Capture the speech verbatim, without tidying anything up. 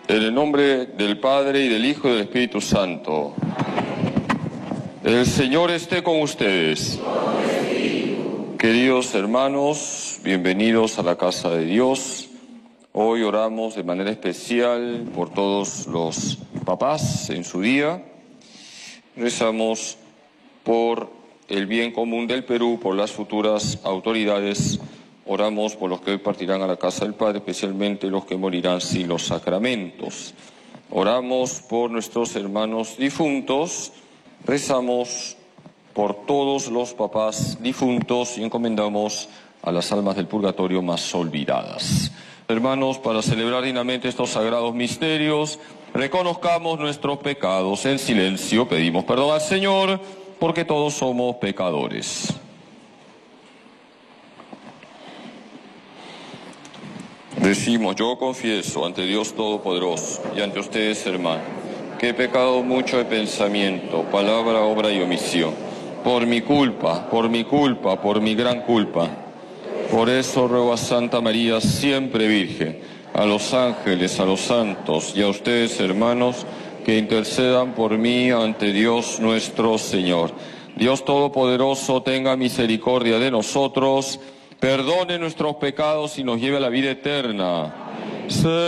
En el nombre del Padre, y del Hijo, y del Espíritu Santo. El Señor esté con ustedes. Queridos hermanos, bienvenidos a la casa de Dios. Hoy oramos de manera especial por todos los papás en su día. Rezamos por el bien común del Perú, por las futuras autoridades. Oramos por los que hoy partirán a la casa del Padre, especialmente los que morirán sin los sacramentos. Oramos por nuestros hermanos difuntos. Rezamos por todos los papás difuntos y encomendamos a las almas del purgatorio más olvidadas. Hermanos, para celebrar dignamente estos sagrados misterios, reconozcamos nuestros pecados en silencio. Pedimos perdón al Señor, porque todos somos pecadores. Decimos: yo confieso ante Dios Todopoderoso y ante ustedes, hermanos, que he pecado mucho de pensamiento, palabra, obra y omisión. Por mi culpa, por mi culpa, por mi gran culpa. Por eso ruego a Santa María, siempre Virgen, a los ángeles, a los santos y a ustedes, hermanos, que intercedan por mí ante Dios nuestro Señor. Dios Todopoderoso tenga misericordia de nosotros, perdone nuestros pecados y nos lleve a la vida eterna.